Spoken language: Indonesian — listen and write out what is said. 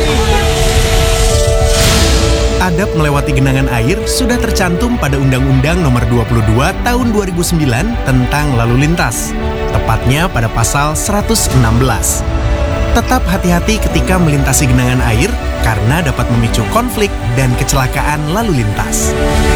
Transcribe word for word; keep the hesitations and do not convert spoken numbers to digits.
Adab melewati genangan air sudah tercantum pada Undang-Undang Nomor dua puluh dua Tahun dua ribu sembilan tentang lalu lintas, tepatnya pada pasal seratus enam belas. Tetap hati-hati ketika melintasi genangan air karena dapat memicu konflik dan kecelakaan lalu lintas.